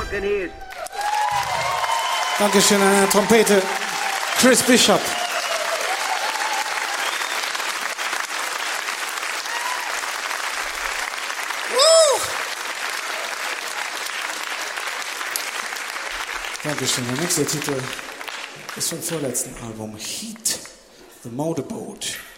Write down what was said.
working is. Dankeschön an der Trompete, Chris Bishop. Dankeschön. Der nächste Titel ist vom vorletzten Album, Heat, The Motorboat.